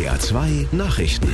SWR 2 Nachrichten.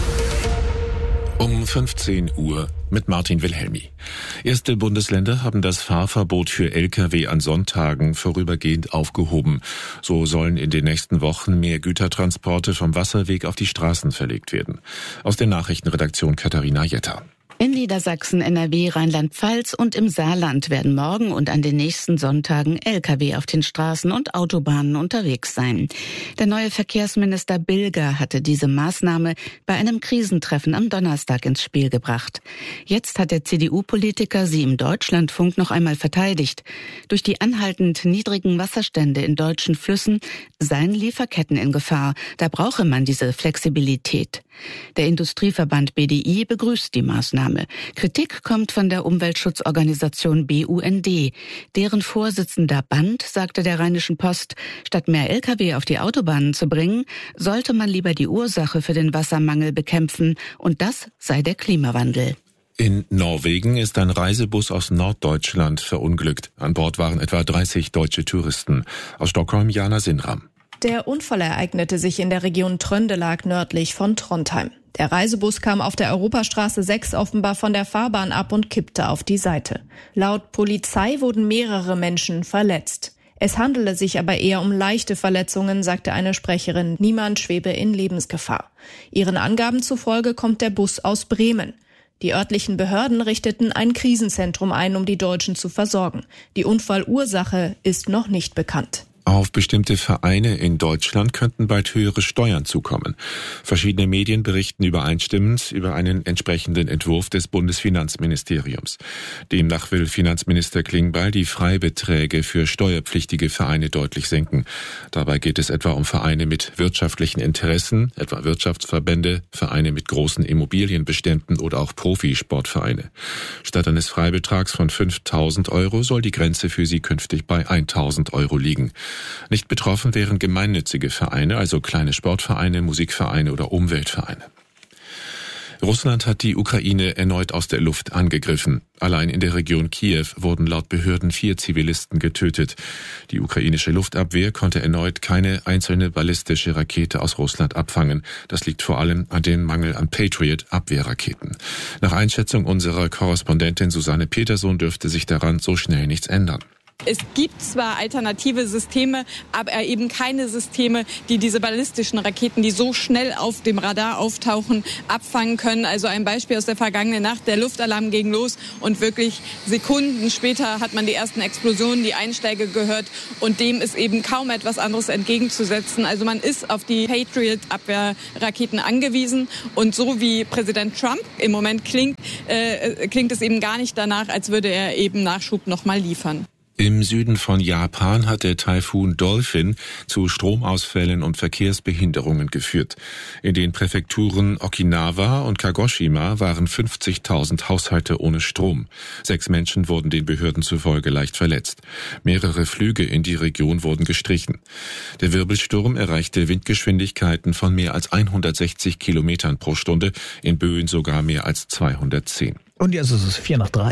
Um 15 Uhr mit Martin Wilhelmi. Erste Bundesländer haben das Fahrverbot für Lkw an Sonntagen vorübergehend aufgehoben. So sollen in den nächsten Wochen mehr Gütertransporte vom Wasserweg auf die Straßen verlegt werden. Aus der Nachrichtenredaktion Katharina Jetter. In Niedersachsen, NRW, Rheinland-Pfalz und im Saarland werden morgen und an den nächsten Sonntagen Lkw auf den Straßen und Autobahnen unterwegs sein. Der neue Verkehrsminister Bilger hatte diese Maßnahme bei einem Krisentreffen am Donnerstag ins Spiel gebracht. Jetzt hat der CDU-Politiker sie im Deutschlandfunk noch einmal verteidigt. Durch die anhaltend niedrigen Wasserstände in deutschen Flüssen seien Lieferketten in Gefahr. Da brauche man diese Flexibilität. Der Industrieverband BDI begrüßt die Maßnahme. Kritik kommt von der Umweltschutzorganisation BUND. Deren Vorsitzender Band sagte der Rheinischen Post, statt mehr Lkw auf die Autobahnen zu bringen, sollte man lieber die Ursache für den Wassermangel bekämpfen, und das sei der Klimawandel. In Norwegen ist ein Reisebus aus Norddeutschland verunglückt. An Bord waren etwa 30 deutsche Touristen. Aus Stockholm Jana Sinram. Der Unfall ereignete sich in der Region Trøndelag nördlich von Trondheim. Der Reisebus kam auf der Europastraße 6 offenbar von der Fahrbahn ab und kippte auf die Seite. Laut Polizei wurden mehrere Menschen verletzt. Es handele sich aber eher um leichte Verletzungen, sagte eine Sprecherin. Niemand schwebe in Lebensgefahr. Ihren Angaben zufolge kommt der Bus aus Bremen. Die örtlichen Behörden richteten ein Krisenzentrum ein, um die Deutschen zu versorgen. Die Unfallursache ist noch nicht bekannt. Auf bestimmte Vereine in Deutschland könnten bald höhere Steuern zukommen. Verschiedene Medien berichten übereinstimmend über einen entsprechenden Entwurf des Bundesfinanzministeriums. Demnach will Finanzminister Klingbeil die Freibeträge für steuerpflichtige Vereine deutlich senken. Dabei geht es etwa um Vereine mit wirtschaftlichen Interessen, etwa Wirtschaftsverbände, Vereine mit großen Immobilienbeständen oder auch Profisportvereine. Statt eines Freibetrags von 5.000 Euro soll die Grenze für sie künftig bei 1.000 Euro liegen. Nicht betroffen wären gemeinnützige Vereine, also kleine Sportvereine, Musikvereine oder Umweltvereine. Russland hat die Ukraine erneut aus der Luft angegriffen. Allein in der Region Kiew wurden laut Behörden 4 Zivilisten getötet. Die ukrainische Luftabwehr konnte erneut keine einzelne ballistische Rakete aus Russland abfangen. Das liegt vor allem an dem Mangel an Patriot-Abwehrraketen. Nach Einschätzung unserer Korrespondentin Susanne Peterson dürfte sich daran so schnell nichts ändern. Es gibt zwar alternative Systeme, aber eben keine Systeme, die diese ballistischen Raketen, die so schnell auf dem Radar auftauchen, abfangen können. Also ein Beispiel aus der vergangenen Nacht, der Luftalarm ging los und wirklich Sekunden später hat man die ersten Explosionen, die Einschläge gehört, und dem ist eben kaum etwas anderes entgegenzusetzen. Also man ist auf die Patriot-Abwehrraketen angewiesen, und so wie Präsident Trump im Moment klingt es eben gar nicht danach, als würde er eben Nachschub nochmal liefern. Im Süden von Japan hat der Taifun Dolphin zu Stromausfällen und Verkehrsbehinderungen geführt. In den Präfekturen Okinawa und Kagoshima waren 50.000 Haushalte ohne Strom. 6 Menschen wurden den Behörden zufolge leicht verletzt. Mehrere Flüge in die Region wurden gestrichen. Der Wirbelsturm erreichte Windgeschwindigkeiten von mehr als 160 Kilometern pro Stunde, in Böen sogar mehr als 210. Und jetzt ist es 2:45.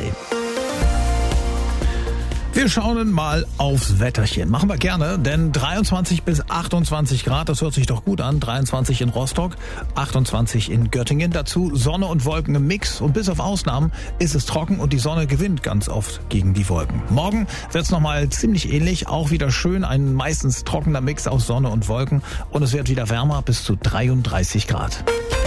Wir schauen mal aufs Wetterchen. Machen wir gerne, denn 23 bis 28 Grad, das hört sich doch gut an. 23 in Rostock, 28 in Göttingen. Dazu Sonne und Wolken im Mix. Und bis auf Ausnahmen ist es trocken und die Sonne gewinnt ganz oft gegen die Wolken. Morgen wird es nochmal ziemlich ähnlich. Auch wieder schön, ein meistens trockener Mix aus Sonne und Wolken. Und es wird wieder wärmer, bis zu 33 Grad.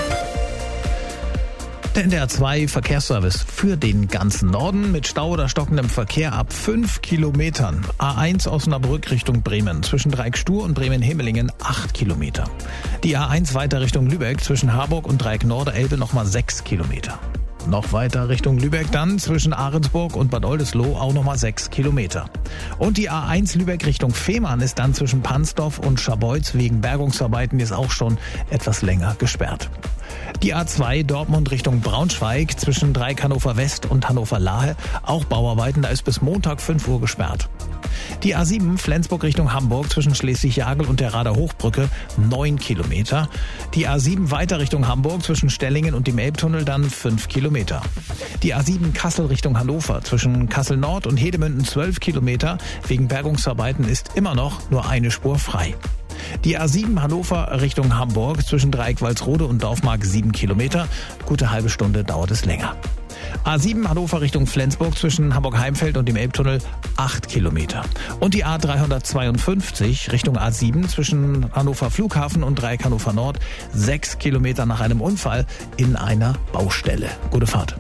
Der NDR 2 Verkehrsservice für den ganzen Norden mit Stau oder stockendem Verkehr ab 5 Kilometern. A1 Osnabrück Richtung Bremen zwischen Dreieck-Stur und Bremen-Hemelingen 8 Kilometer. Die A1 weiter Richtung Lübeck zwischen Harburg und Dreieck-Nord-Elbe nochmal 6 Kilometer. Noch weiter Richtung Lübeck dann zwischen Ahrensburg und Bad Oldesloe auch nochmal 6 Kilometer. Und die A1 Lübeck Richtung Fehmarn ist dann zwischen Pansdorf und Scharbeutz wegen Bergungsarbeiten ist auch schon etwas länger gesperrt. Die A2 Dortmund Richtung Braunschweig zwischen Dreieck Hannover West und Hannover Lahe, auch Bauarbeiten, da ist bis Montag 5 Uhr gesperrt. Die A7 Flensburg Richtung Hamburg zwischen Schleswig-Jagel und der Rader Hochbrücke 9 Kilometer. Die A7 weiter Richtung Hamburg zwischen Stellingen und dem Elbtunnel dann 5 Kilometer. Die A7 Kassel Richtung Hannover zwischen Kassel Nord und Hedemünden 12 Kilometer. Wegen Bergungsarbeiten ist immer noch nur eine Spur frei. Die A7 Hannover Richtung Hamburg zwischen Dreieck-Walsrode und Dorfmark 7 Kilometer. Gute halbe Stunde dauert es länger. A7 Hannover Richtung Flensburg zwischen Hamburg-Heimfeld und dem Elbtunnel 8 Kilometer. Und die A352 Richtung A7 zwischen Hannover Flughafen und Dreieck Hannover Nord 6 Kilometer nach einem Unfall in einer Baustelle. Gute Fahrt.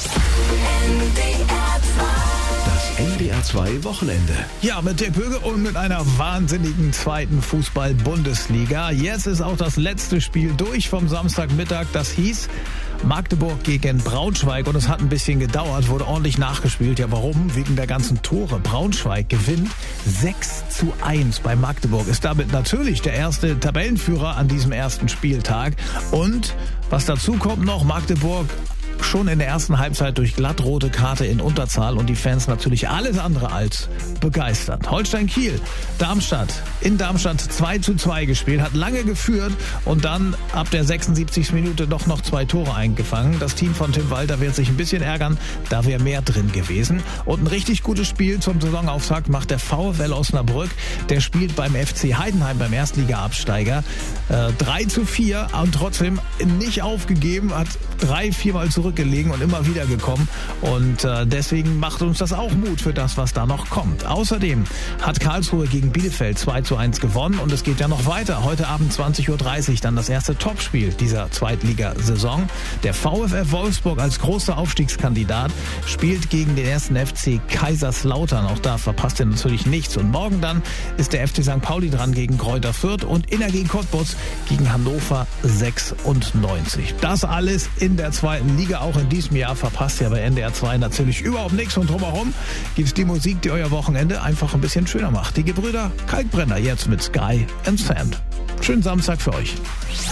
Das NDR 2 Wochenende. Ja, mit Dirk Böge und mit einer wahnsinnigen zweiten Fußball-Bundesliga. Jetzt ist auch das letzte Spiel durch vom Samstagmittag. Das hieß Magdeburg gegen Braunschweig und es hat ein bisschen gedauert, wurde ordentlich nachgespielt. Ja, warum? Wegen der ganzen Tore. Braunschweig gewinnt 6:1 bei Magdeburg. Ist damit natürlich der erste Tabellenführer an diesem ersten Spieltag. Und was dazu kommt noch, Magdeburg schon in der ersten Halbzeit durch glattrote Karte in Unterzahl und die Fans natürlich alles andere als begeistert. Holstein Kiel, Darmstadt, in Darmstadt 2:2 gespielt, hat lange geführt und dann ab der 76. Minute doch noch 2 Tore eingefangen. Das Team von Tim Walter wird sich ein bisschen ärgern, da wäre mehr drin gewesen. Und ein richtig gutes Spiel zum Saisonauftakt macht der VfL Osnabrück. Der spielt beim FC Heidenheim, beim Erstliga-Absteiger. 3:4 und trotzdem nicht aufgegeben, hat 3-4 Mal zurückgelegen und immer wieder gekommen. Und deswegen macht uns das auch Mut für das, was da noch kommt. Außerdem hat Karlsruhe gegen Bielefeld 2:1 gewonnen und es geht ja noch weiter. Heute Abend 20:30 Uhr dann das erste Topspiel dieser Zweitligasaison. Der VfL Wolfsburg als großer Aufstiegskandidat spielt gegen den ersten FC Kaiserslautern. Auch da verpasst er natürlich nichts. Und morgen dann ist der FC St. Pauli dran gegen Greuther Fürth und Inner gegen Cottbus gegen Hannover 96. Das alles in der zweiten Liga. Auch in diesem Jahr verpasst ihr bei NDR 2 natürlich überhaupt nichts. Und drumherum gibt's die Musik, die euer Wochenende einfach ein bisschen schöner macht. Die Gebrüder Kalkbrenner jetzt mit Sky and Sand. Schönen Samstag für euch.